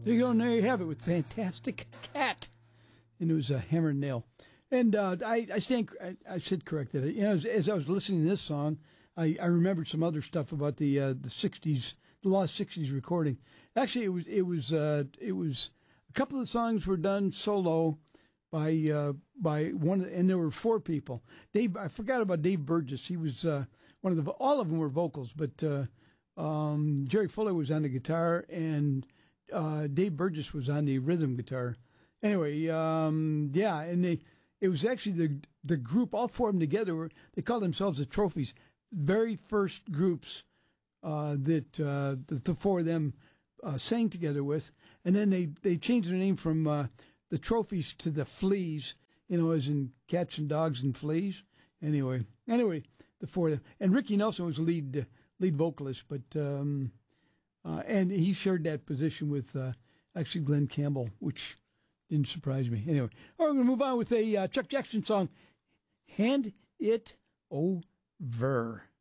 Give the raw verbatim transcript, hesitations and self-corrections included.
There you go, and there you have it with Fantastic Cat. And it was a hammer and nail. And uh, I, I stand, I, I said corrected. You know, as, as I was listening to this song, I, I remembered some other stuff about the uh, the sixties, the lost sixties recording. Actually, it was it was uh, it was a couple of songs were done solo by uh, by one, of the, and there were four people. Dave, I forgot about Dave Burgess. He was uh, one of the. All of them were vocals, but uh, um, Jerry Fuller was on the guitar, and uh, Dave Burgess was on the rhythm guitar. Anyway, um, yeah, and they. It was actually the the group, all four of them together. Were, they called themselves the Trophies. Very first groups uh, that uh, the, the four of them uh, sang together with, and then they, they changed their name from uh, the Trophies to the Fleas. You know, as in cats and dogs and fleas. Anyway, anyway, the four of them, and Ricky Nelson was lead uh, lead vocalist, but um, uh, and he shared that position with uh, actually Glenn Campbell, which. Didn't surprise me. Anyway, all right, we're going to move on with a uh, Chuck Jackson song, Hand It Over.